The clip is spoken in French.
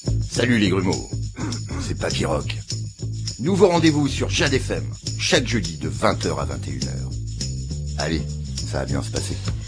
Salut les grumeaux, c'est Papy Rock. Nouveau rendez-vous sur Jade FM, chaque jeudi de 20h à 21h. Allez, ça va bien se passer.